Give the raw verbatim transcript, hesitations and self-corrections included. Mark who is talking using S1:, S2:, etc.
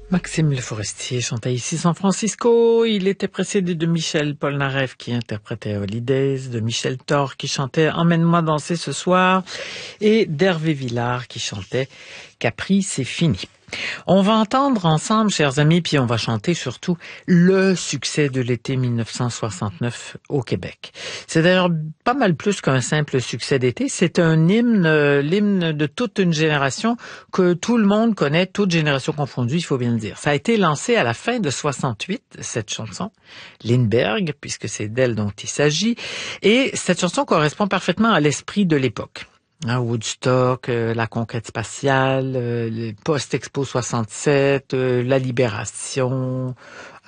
S1: Maxime Le Forestier chantait ici San Francisco. Il était précédé de Michel Polnareff qui interprétait Holidays, de Michel Thor qui chantait Emmène-moi danser ce soir et d'Hervé Villard qui chantait Capri, c'est fini. On va entendre ensemble, chers amis, puis on va chanter surtout le succès de l'été mille neuf cent soixante-neuf au Québec. C'est d'ailleurs pas mal plus qu'un simple succès d'été. C'est un hymne, euh, l'hymne de toute une génération que tout le monde connaît, toute génération confondue, il faut bien le dire. Ça a été lancé à la fin de soixante-huit, cette chanson, Lindbergh, puisque c'est d'elle dont il s'agit. Et cette chanson correspond parfaitement à l'esprit de l'époque. Hein, Woodstock, euh, la conquête spatiale, euh, le post-Expo soixante-sept, euh, la libération,